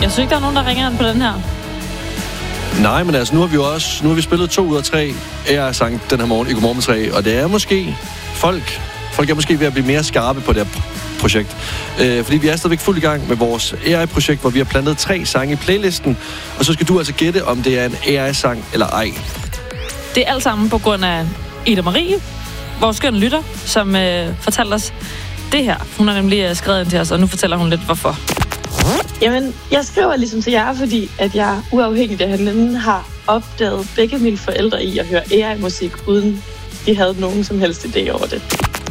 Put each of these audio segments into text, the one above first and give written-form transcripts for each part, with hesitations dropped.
Jeg synes ikke, der er nogen, der ringer ind på den her. Nej, men altså, nu har vi spillet 2 ud af 3 AI-sang den her morgen i Godmorgen med 3, og det er måske folk er måske ved at blive mere skarpe på det her projekt. Fordi vi er stadigvæk fuld i gang med vores AI-projekt, hvor vi har plantet 3 sange i playlisten, og så skal du altså gætte, om det er en AI-sang eller ej. Det er alt sammen på grund af Ida Marie, vores skønne lytter, som fortalte os det her. Hun har nemlig skrevet ind til os, og nu fortæller hun lidt, hvorfor. Jamen, jeg skriver ligesom til jer, fordi at jeg uafhængigt af hinanden har opdaget begge mine forældre i at høre AI-musik, uden de havde nogen som helst idé over det.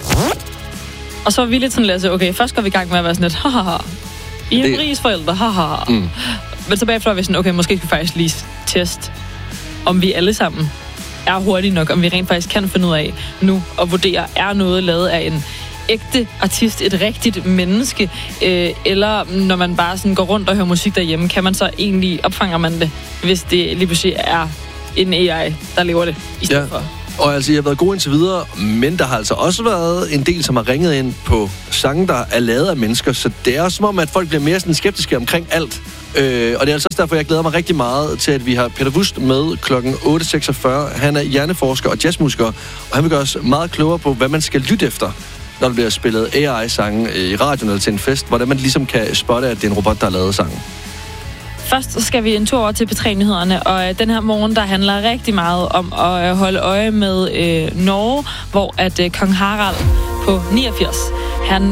Og så var vi lidt sådan lidt, okay, først går vi i gang med at være sådan lidt, haha, Ida Maries forældre, haha. Men så bagefter var vi sådan, okay, måske skal vi faktisk lige teste, om vi alle sammen er hurtige nok, om vi rent faktisk kan finde ud af nu og vurdere, er noget lavet af en ægte artist, et rigtigt menneske, eller når man bare sådan går rundt og hører musik derhjemme, kan man så egentlig, opfanger man det, hvis det lige pludselig er en AI, der lever det i stedet for. Og altså, jeg har været god indtil videre, men der har altså også været en del, som har ringet ind på sange, der er lavet af mennesker, så det er også som om, at folk bliver mere sådan skeptiske omkring alt. Og det er altså også derfor, jeg glæder mig rigtig meget til, at vi har Peter Wust med klokken 8.46. Han er hjerneforsker og jazzmusiker, og han vil gøre os meget klogere på, hvad man skal lytte efter, når der bliver spillet AI-sange i radioen eller til en fest, hvordan man ligesom kan spotte, at det er en robot, der har lavet sangen. Først så skal vi en tur over til P3-nyhederne, og den her morgen, der handler rigtig meget om at holde øje med Norge, hvor at kong Harald på 89, han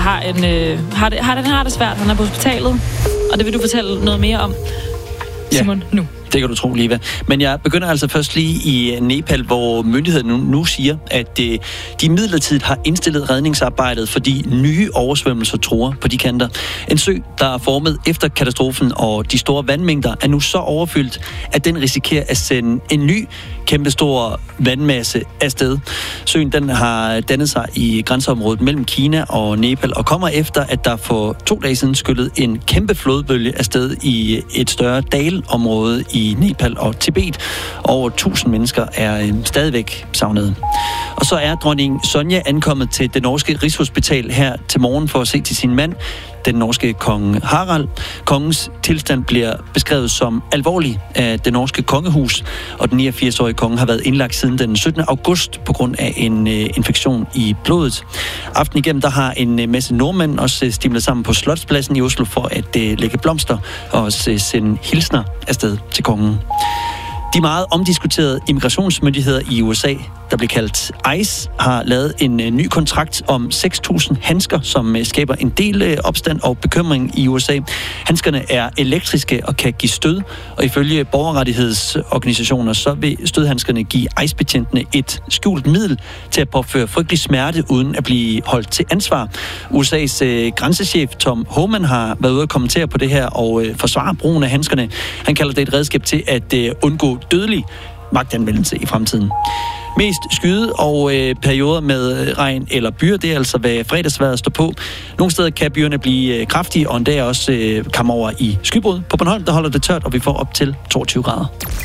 har det svært, han er på hospitalet, og det vil du fortælle noget mere om, Simon, nu. Det kan du tro, Liva. Men jeg begynder altså først lige i Nepal, hvor myndighederne nu siger, at de midlertidigt har indstillet redningsarbejdet, fordi nye oversvømmelser truer på de kanter. En sø, der er formet efter katastrofen, og de store vandmængder er nu så overfyldt, at den risikerer at sende en ny kæmpestor vandmasse afsted. Søen, den har dannet sig i grænseområdet mellem Kina og Nepal, og kommer efter, at der for 2 dage siden skyllede en kæmpe flodbølge afsted i et større dalområde i Nepal og Tibet. Over 1000 mennesker er stadigvæk savnet. Og så er dronning Sonja ankommet til det norske Rigshospital her til morgen for at se til sin mand, den norske kong Harald. Kongens tilstand bliver beskrevet som alvorlig af det norske kongehus, og den 89-årige konge har været indlagt siden den 17. august på grund af en infektion i blodet. Aften igennem, der har en masse nordmænd også stimlet sammen på Slotspladsen i Oslo for at lægge blomster og også sende hilsner afsted til kongen. De meget omdiskuterede immigrationsmyndigheder i USA, der bliver kaldt ICE, har lavet en ny kontrakt om 6.000 handsker, som skaber en del opstand og bekymring i USA. Handskerne er elektriske og kan give stød, og ifølge borgerrettighedsorganisationer, så vil stødhandskerne give ICE-betjentene et skjult middel til at påføre frygtelig smerte, uden at blive holdt til ansvar. USA's grænsechef Tom Homan har været ude at kommentere på det her og forsvare brugen af handskerne. Han kalder det et redskab til at undgå dødelig magtanvendelse i fremtiden. Mest skyde og perioder med regn eller byer, det er altså, hvad fredagsvejret står på. Nogle steder kan byerne blive kraftige, og endda også komme over i skybrud. På Bornholm, der holder det tørt, og vi får op til 22 grader.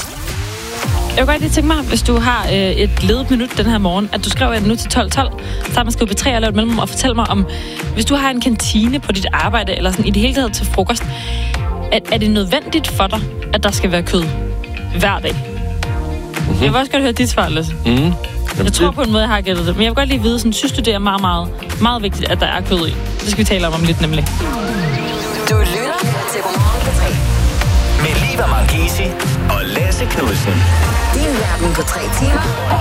Jeg kunne godt lige tænke mig, hvis du har et ledet minut den her morgen, at du skriver nu til 12.12, så har man skrevet P3 og lavet mellemrum og fortæl mig om, hvis du har en kantine på dit arbejde, eller sådan i det hele taget til frokost, er det nødvendigt for dig, at der skal være kød hver dag? Jeg vil også godt høre dit svar, Lasse. Jeg tror på en måde, jeg har gættet det. Men jeg vil godt lige vide, sådan, synes du, det er meget, meget, meget vigtigt, at der er kød i? Det skal vi tale om lidt, nemlig. Du lytter til Godmorgen på 3. Med Liva Marchese og Lasse Knudsen. Din verden på 3 timer.